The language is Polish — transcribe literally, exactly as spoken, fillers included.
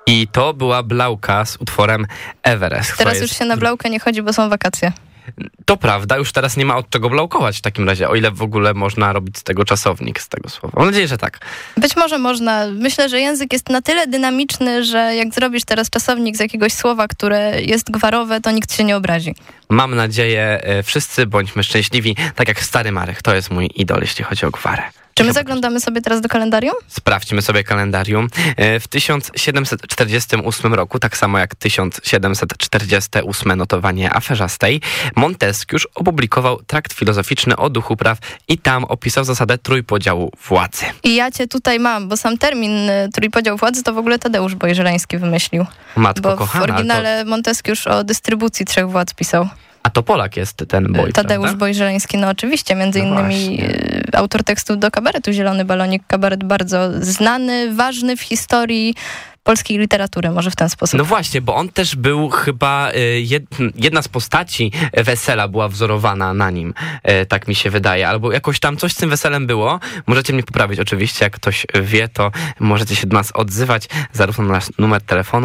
I to była Blauka z utworem Everest. Teraz jest... już się na Blaukę nie chodzi, bo są wakacje. To prawda, już teraz nie ma od czego blaukować w takim razie, o ile w ogóle można robić z tego czasownik, z tego słowa. Mam nadzieję, że tak. Być może można. Myślę, że język jest na tyle dynamiczny, że jak zrobisz teraz czasownik z jakiegoś słowa, które jest gwarowe, to nikt się nie obrazi. Mam nadzieję, wszyscy bądźmy szczęśliwi, tak jak Stary Marek. To jest mój idol, jeśli chodzi o gwarę. Czy my zaglądamy sobie teraz do kalendarium? Sprawdźmy sobie kalendarium. W tysiąc siedemset czterdziestym ósmym roku, tak samo jak tysiąc siedemset czterdzieste ósme notowanie aferzastej, Montesquieu opublikował trakt filozoficzny o duchu praw i tam opisał zasadę trójpodziału władzy. I ja cię tutaj mam, bo sam termin trójpodział władzy to w ogóle Tadeusz Boy-Żeleński wymyślił. Matko bo kochana. w oryginale to... Montesquieu o dystrybucji trzech władz pisał. A to Polak jest ten Boy, Tadeusz prawda? Boy-Żeleński, no oczywiście, między no innymi właśnie. Autor tekstu do kabaretu Zielony Balonik. Kabaret bardzo znany, ważny w historii polskiej literatury, może w ten sposób. No właśnie, bo on też był chyba, jedna z postaci Wesela była wzorowana na nim, tak mi się wydaje, albo jakoś tam coś z tym Weselem było. Możecie mnie poprawić oczywiście, jak ktoś wie, to możecie się do nas odzywać, zarówno na nasz numer telefonu,